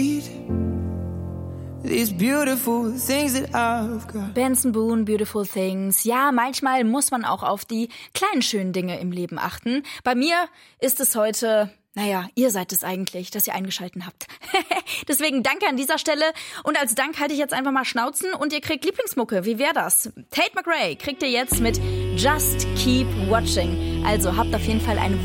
These beautiful things that I've got. Benson Boone, Beautiful Things. Ja, manchmal muss man auch auf die kleinen schönen Dinge im Leben achten. Bei mir ist es heute, ihr seid es eigentlich, dass ihr eingeschalten habt. Deswegen danke an dieser Stelle. Und als Dank halte ich jetzt einfach mal Schnauzen und ihr kriegt Lieblingsmucke. Wie wäre das? Tate McRae kriegt ihr jetzt mit Just Keep Watching. Also habt auf jeden Fall eine